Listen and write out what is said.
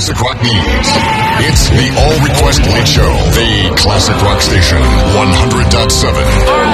classic rock needs. It's the All Request Mix Show. The Classic Rock Station, 100.7.